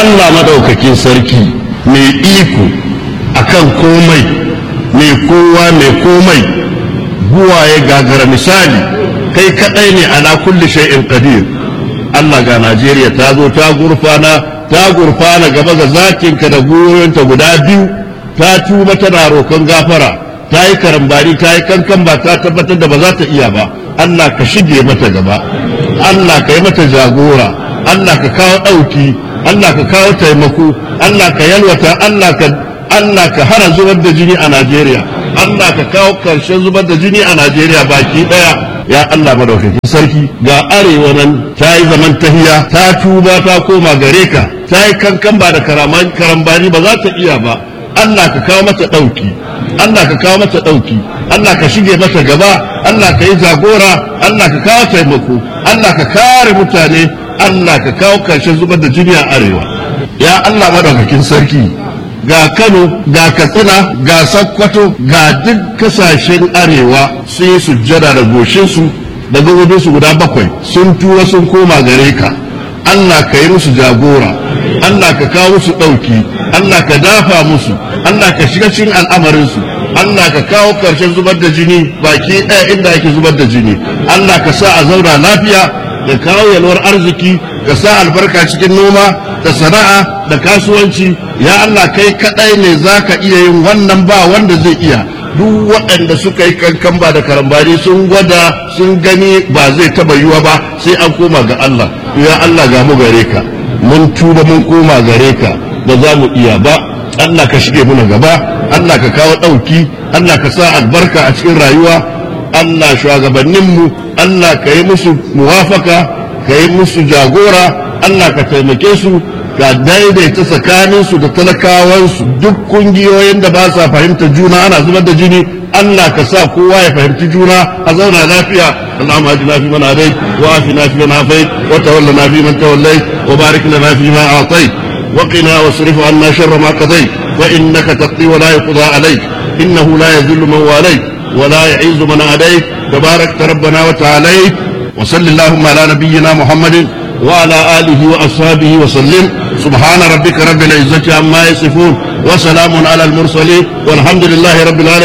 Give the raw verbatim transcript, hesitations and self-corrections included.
Allah madaukakin sarki mai iko akan komai, mai kowa mai komai, buwaye gagara misali, kai kadai ne ala kulli shay'in qadir. Allah ga Najeriya ta zo ta gurfana ta gurfana gaba ga zakinka da goyonta guda biyu, ta tuba tana roƙon gafara, ta yi karambari ta yi kankan ba ta tabbatar da ba za ta iya ba. Allah ka shige mata gaba, Allah ka yi mata jagora, Allah ka kawo ɗauki, Allah ka kawo taimako, Allah ka yalwata, Allah ka Allah ka hana zubar da jini a Najeriya, Allah ka kawo karshen zubar da jini a Najeriya baki daya. Ya Allah madaukakin sarki, ga arewa nan ta yi zaman tahiya, ta tuba ta koma gare ka, ta yi kankan ba da karambani ba za ta iya ba. Allah ka kawo mata ɗauki, Allah ka kawo mata ɗauki, Allah ka shige mata gaba, Allah ka yi jagora, Allah ka kawo taimako, Allah ka kare mutane, Allah ka kawo karshen zubar da jini a arewa. Ya Allah madaukakin sarki, ga Kano, ga Katsina, ga Sokoto, ga duk kasashen arewa sun yi sujjada da goshinsu da gabobinsu guda bakwai, sun tura sun koma gare ka. Allah ka yi musu jagora, Allah ka kawo musu ɗauki, Allah ka dafa musu, Allah ka shiga cikin al'amarinsu, Allah ka kawo ƙarshen zubar da jini baki ɗaya inda ake zubar da jini, Allah ka sa a zauna lafiya, da kawo yalwar arziki, ka sa albarka cikin noma da sana'a da kasuwanci. Ya Allah kai kaɗai ne za ka iya yin wannan, ba wanda zai iya. Duk waɗanda suka yi kankan ba da karambani sun gwada sun gani ba zai taɓa yiwa ba, sai an koma ga Allah. Ya Allah ga mu gare ka, mun tuba mun koma gare ka, ba za mu iya ba. Allah ka shige muna gaba, Allah ka kawo ɗauki, Allah ka sa albarka a cikin rayuwa. Allah shugabanninmu, Allah ka yi musu muwafaka, ka yi musu jagora, Allah ka taimake su, ka daidaita tsakaninsu da talakawansu. Duk kungiyoyin da ba sa fahimta juna ana zubar da jini, Allah ka sa kowa ya fahimci juna a zauna lafiya. Allahumma ajina fi man hadait wa afina fi man afait wa tawallana fi man tawallait wa barik lana fi ma a'tait wa qina wasrif 'anna sharra ma qadait wa innaka taqdi wa la yuqda alayk innahu la yadhillu man walayt wa la yu'izzu man adayt tabarakta rabbana wa ta'alayt. wa sallallahu ala nabiyyina Muhammadin وعلى آله وأصحابه وسلم. سبحان ربك رب العزة عما يصفون وسلام على المرسلين والحمد لله رب العالمين.